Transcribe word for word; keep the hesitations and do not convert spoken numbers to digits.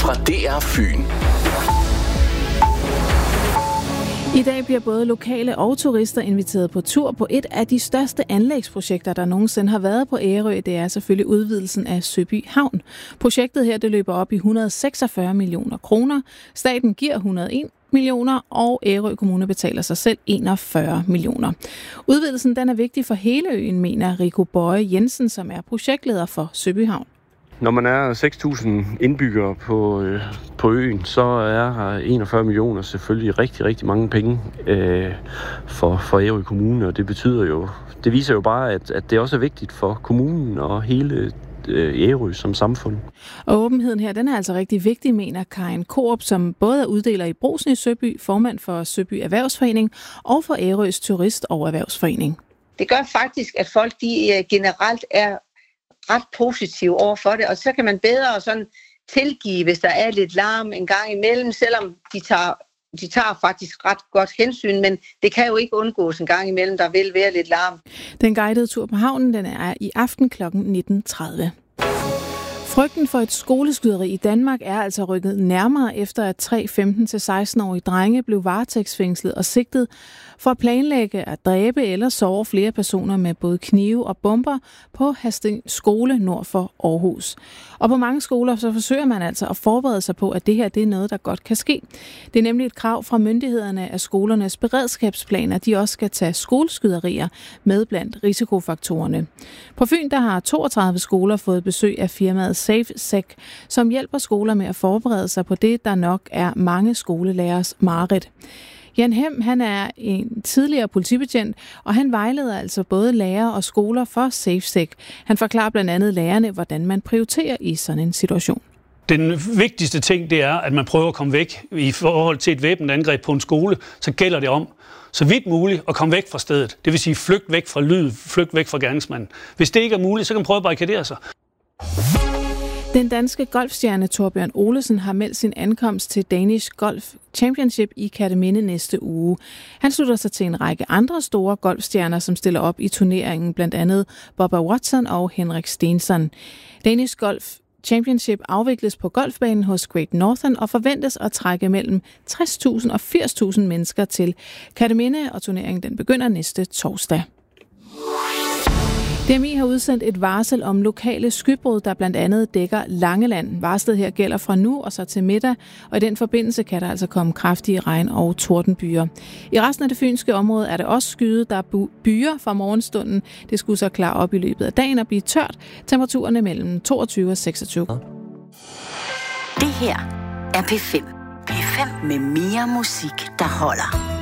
fra D R Fyn. I dag bliver både lokale og turister inviteret på tur på et af de største anlægsprojekter, der nogensinde har været på Ærø. Det er selvfølgelig udvidelsen af Søby Havn. Projektet her det løber op i et hundrede og seksogfyrre millioner kroner. Staten giver et hundrede og en millioner, og Ærø Kommune betaler sig selv enogfyrre millioner. Udvidelsen den er vigtig for hele øen, mener Rico Bøje Jensen, som er projektleder for Søby Havn. Når man er seks tusind indbyggere på, øh, på øen, så er enogfyrre millioner selvfølgelig rigtig, rigtig mange penge øh, for, for Ærø Kommune, og det betyder jo, det viser jo bare, at, at det også er vigtigt for kommunen og hele øh, Ærø som samfund. Og åbenheden her, den er altså rigtig vigtig, mener Karin Korup, som både er uddeler i Brugsen i Søby, formand for Søby Erhvervsforening og for Ærøs Turist- og Erhvervsforening. Det gør faktisk, at folk de generelt er ret positive over for det, og så kan man bedre sådan tilgive, hvis der er lidt larm en gang imellem, selvom de tager, de tager faktisk ret godt hensyn, men det kan jo ikke undgås en gang imellem, der vil være lidt larm. Den guidede tur på havnen, den er i aften klokken nitten tredive. Frygten for et skoleskyderi i Danmark er altså rykket nærmere efter, at tre femten til seksten-årige drenge blev varetægtsfængslet og sigtet for at planlægge at dræbe eller såre flere personer med både knive og bomber på Hadsten skole nord for Aarhus. Og på mange skoler så forsøger man altså at forberede sig på, at det her det er noget, der godt kan ske. Det er nemlig et krav fra myndighederne, at skolernes beredskabsplaner de også skal tage skoleskyderier med blandt risikofaktorerne. På Fyn der har toogtredive skoler fået besøg af firmaet SafeSec, som hjælper skoler med at forberede sig på det, der nok er mange skolelærers mareridt. Jan Hem, han er en tidligere politibetjent, og han vejleder altså både lærere og skoler for SafeSec. Han forklarer blandt andet lærerne, hvordan man prioriterer i sådan en situation. Den vigtigste ting, det er, at man prøver at komme væk i forhold til et væbnet angreb på en skole. Så gælder det om, så vidt muligt, at komme væk fra stedet. Det vil sige, flygt væk fra lyd, flygt væk fra gerningsmanden. Hvis det ikke er muligt, så kan man prøve at barrikadere sig. Den danske golfstjerne Torbjørn Olesen har meldt sin ankomst til Danish Golf Championship i Kerteminde næste uge. Han slutter sig til en række andre store golfstjerner, som stiller op i turneringen, blandt andet Bubba Watson og Henrik Stenson. Danish Golf Championship afvikles på golfbanen hos Great Northern og forventes at trække mellem tres tusind og firs tusind mennesker til Kerteminde, og turneringen den begynder næste torsdag. D M I har udsendt et varsel om lokale skybrud, der blandt andet dækker Langeland. Varslet her gælder fra nu og så til middag, og i den forbindelse kan der altså komme kraftige regn- og tordenbyer. I resten af det fynske område er det også skyet, der er byer fra morgenstunden. Det skulle så klare op i løbet af dagen og blive tørt. Temperaturerne mellem toogtyve og seksogtyve. Det her er P fem. P fem med mere musik, der holder.